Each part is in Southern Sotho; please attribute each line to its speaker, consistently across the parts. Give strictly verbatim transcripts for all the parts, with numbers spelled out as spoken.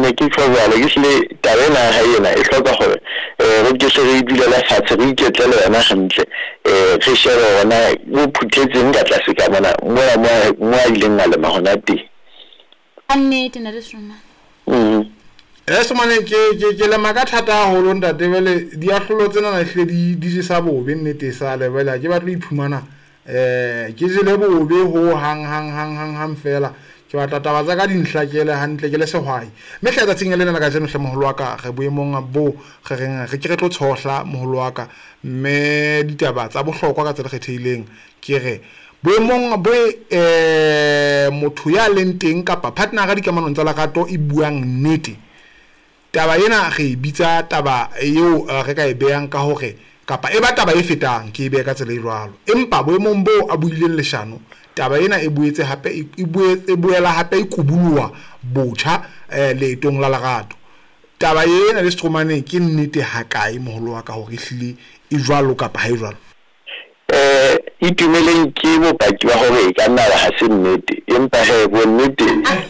Speaker 1: ne ke tshwara ke sele tabena ha yena e hloka hore eh re ke se re dula la fatshe re iketle le yona hantle eh re share ona o phuthetseng ka tlase ka mona mo mo mo ileng a le mahona teng
Speaker 2: anne tena le soma
Speaker 1: mhm
Speaker 3: eh somane ke ke ke le makathata ho lo ntate bele di ahlolo tsena na hle di di sa bobe nnete sa le bele ke ba tlo iphumana eh ke jele bobe ho hang hang hang hang hang fela ke ba tata tsa ka dinhlakele hantle ke le sehwai me tla tsatsing le nna ka jeno hle moholo wa ka re boemong a bo re reng re ke re tlo tshohla moholo wa ka mme ditaba tsa bohlokwa ka tsela kgethehileng ke re boemong bo eh motho ya leng teng kapa partner ga dikamanong tsa lerato e buang nnete taba ena re bitsa taba eo re ka e beang ka hore kapa e ba taba e fetang ke e be ka tsela e jwalo empa boemong bo a buileng leshano taba ena e buetse hape e buetse e boela hape e kubulwa botjha leetong la lerato taba ena le stromane ke nnete ha kae moholo wa ka hore ehlile e jwalo kapa ha e jwalo
Speaker 1: eh itumeleng ke bopaki ba hore e ka nna ha se nnete empa he bo nnete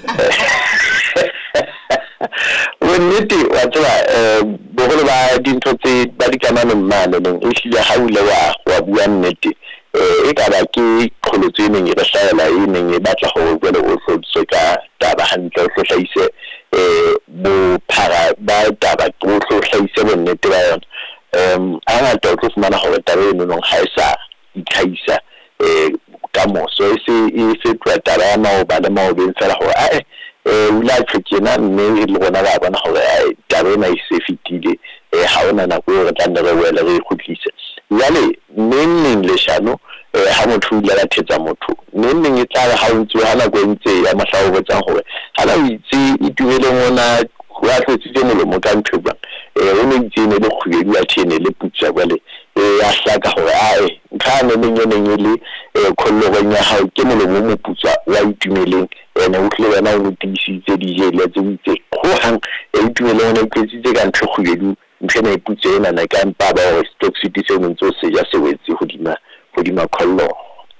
Speaker 1: nnete wa tsela eh boholo ba dintho tse ba dikamano mmane neng e hlile ha ule wa wa bua nnete eh e ka ba ke kholotse neng e hlahela e neng e batla ho bole o hlotse ka taba hantle o hlahise eh bo phara ba taba o hlahise bo nnete ba yona em ana to tlo fumana hore taba eno nong ha isa ikhaisa eh ka mo so e se e se taba ya ma o ba le ma o ben fela hore a eh ula tshekena mme le bona ba bona hore ai taba ena e se fitile eh ha ona na go re tla re wela re khutlisa yale neng le shano eh ha motho ula la thetsa motho neng e tla ha o ntse hana go ntse ya mahlawo botsa hore hala o itse e tuele mona wa tletse molomo ka nthoba eh o ne itse ne le khuyedi ya tshene le putsa bale eh a hlaka hore ai nkhane neng neng le eh khollo ya hao ke molomo mo putsa wa itumeleng ene o tle wena o tsitse di jele tse ditse go hang e itumeleng o ne tsitse ka ntho khuyedi ntshene e putsa ena na ka mpa ba o stock city se ntse se ja se wetse hodima hodima khollo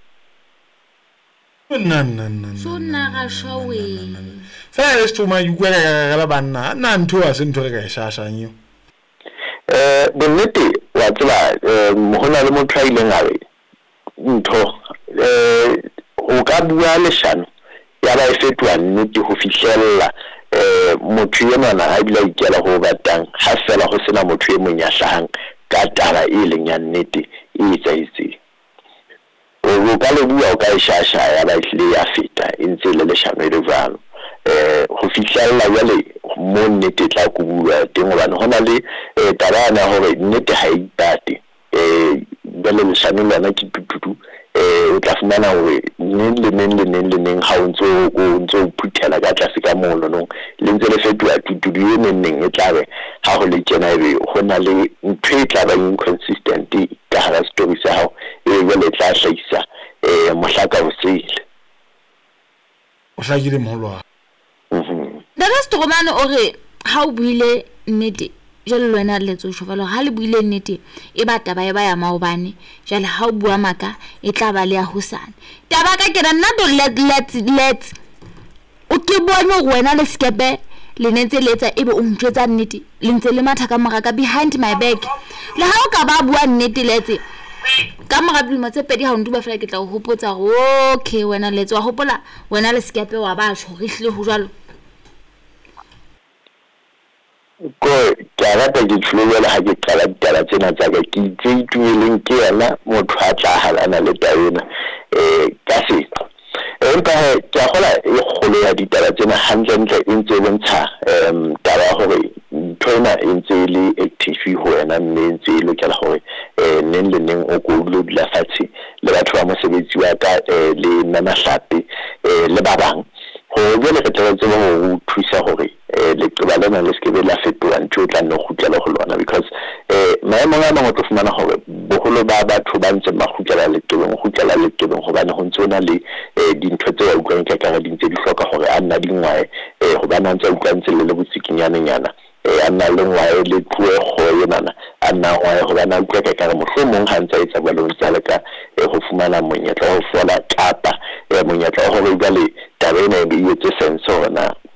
Speaker 3: na na na
Speaker 2: so na ga shawe
Speaker 3: fa le stuma yu kwela ga la banna na ntho a se ntho re ka e shashanyo
Speaker 1: eh bonnete wa tsela eh mohona le motho a ileng a re ntho eh o ka bua leshano ya ba e fetwa nnete ho fihlella eh motho yena na a bila ikela ho batang ha fela ho sena motho e mong ya hlahang ka taba e leng ya nnete e tsaitse o ka le bua o ka e shasha ya ba ile ya feta ntse le leshano e levalo eh ho fihlella jale mo nnete tla ku bua teng hobane hona le taba na hore nnete ha e ipate eh bele leshano lona ke tututu eh o tla fumana hore neng le neng le neng le neng ha o ntso o ntso phuthela ka tlase ka mono no le ntse le fetwa tututu e neng neng e tla be ha ho le kena ebe hona le ntho e tla ba inconsistent ka hara story sa hao e be le tla hlahisa eh mohlaka o seile
Speaker 3: o hlagile moholo
Speaker 1: mhm
Speaker 2: dara stromane o re ha o buile nnete jalo lwana le tso shofalo ha le buile nnete e ba taba e ba ya maobane jalo ha o bua maka e tla ba le ya hosane taba ka ke nna do let let let o ke bona go wena le skepe le netse letsa ebe o ntjwetsa nnete le ntse le matha ka moraka behind my back le ha o ka ba bua nnete letse ka mora dilemo tse pedi ha o ntuba fela ke tla o hopotsa okay wena letsa wa hopola wena le skepe wa ba tsho re hlile ho jalo
Speaker 1: ko ka rata ke tshwela ha ke qala ditaba tsena tsa ka ke itse itumeleng ke yana motho a tla halana le taena eh ka se empa ke gola e kgolo ya ditaba tsena hantle ntle e ntse bontsha em taba hore ntona e ntse le active ho wena mme ntse le ke la hore eh neng le neng o go lo dula fatshe le batho ba mosebetsi wa ka le nana hlape eh le ba bang ho jole ke tsela tseo ho thusa hore le tloba lena le skebe la fetola ntho tla no khutlela ho lona because eh maemo a mang o tlo fumana hore boholo ba batho ba ntse ba khutlela le tobeng khutlela le tobeng hobane ho ntsona le dintho tse o utlwang ka ka di ntse di hloka hore a nna dingwae eh hobane ntse utlwa ntse le le botsikinyana nyana eh a nna le ngwae le puo go yena a nna ngwae hobane a utlwa ka ka mohlomong ha ntse itsa ba lo ntse le ka ho fumana monyetla ho fola tapa eh monyetla ho re jale taba ena e etse sense hona